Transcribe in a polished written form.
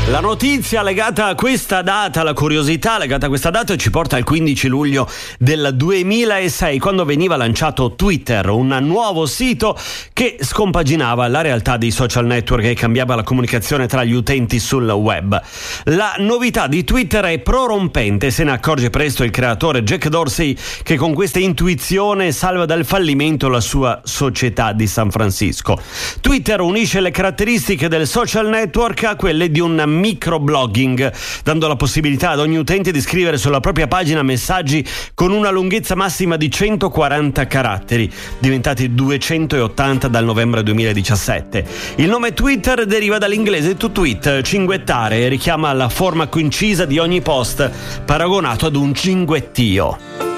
La notizia legata a questa data, la curiosità legata a questa data ci porta al 15 luglio del 2006, quando veniva lanciato Twitter, un nuovo sito che scompaginava la realtà dei social network e cambiava la comunicazione tra gli utenti sul web. La novità di Twitter è prorompente, se ne accorge presto il creatore Jack Dorsey, che con questa intuizione salva dal fallimento la sua società di San Francisco. Twitter unisce le caratteristiche del social network a quelle di un microblogging, dando la possibilità ad ogni utente di scrivere sulla propria pagina messaggi con una lunghezza massima di 140 caratteri, diventati 280 dal novembre 2017. Il nome Twitter deriva dall'inglese to tweet, cinguettare, e richiama la forma concisa di ogni post, paragonato ad un cinguettio.